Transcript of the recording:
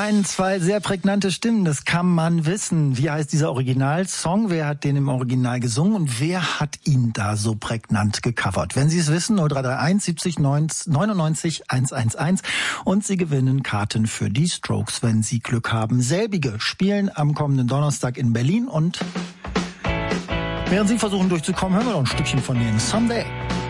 meinen, zwei sehr prägnante Stimmen, das kann man wissen. Wie heißt dieser Originalsong? Wer hat den im Original gesungen und wer hat ihn da so prägnant gecovert? Wenn Sie es wissen, 0331 70 99 111 und Sie gewinnen Karten für die Strokes, wenn Sie Glück haben. Selbige spielen am kommenden Donnerstag in Berlin und während Sie versuchen durchzukommen, hören wir noch ein Stückchen von denen. Someday.